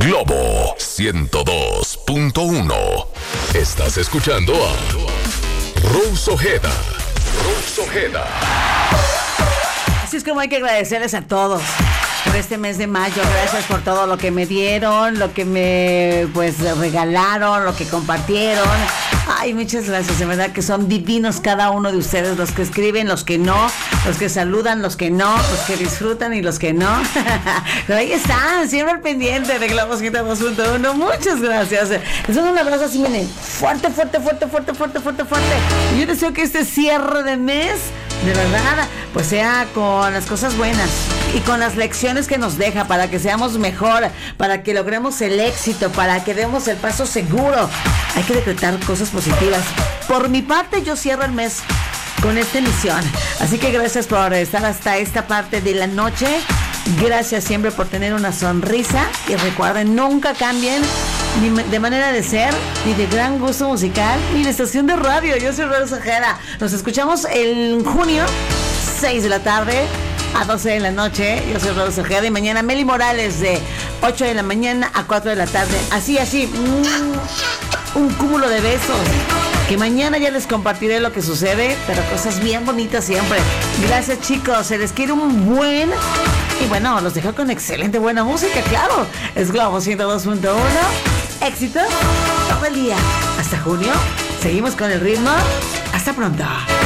Globo 102.1. Estás escuchando a Rose Ojeda. Rose Ojeda. Así es como hay que agradecerles a todos por este mes de mayo. Gracias por todo lo que me dieron, lo que me regalaron, lo que compartieron. Ay, muchas gracias, de verdad que son divinos cada uno de ustedes, los que escriben, los que no, los que saludan, los que no, los que disfrutan y los que no. Pero ahí están, siempre al pendiente de Globo 102.1. Muchas gracias. Les doy un abrazo así, miren, fuerte. Y yo deseo que este cierre de mes, de verdad, pues sea con las cosas buenas y con las lecciones que nos deja, para que seamos mejor, para que logremos el éxito, para que demos el paso seguro. Hay que decretar cosas positivas. Por mi parte, yo cierro el mes con esta emisión. Así que gracias por estar hasta esta parte de la noche. Gracias siempre por tener una sonrisa. Y recuerden, nunca cambien ni de manera de ser, ni de gran gusto musical, ni de estación de radio. Yo soy Rose Ojeda. Nos escuchamos en junio, 6 de la tarde a 12 de la noche. Yo soy Rose Ojeda. Y mañana Meli Morales de 8 de la mañana a 4 de la tarde. Así. Un cúmulo de besos. Que mañana ya les compartiré lo que sucede, pero cosas bien bonitas siempre. Gracias, chicos. Se les quiere un buen... Y bueno, los dejo con excelente buena música, claro. Es Globo 102.1. Éxito todo el día. Hasta junio. Seguimos con el ritmo. Hasta pronto.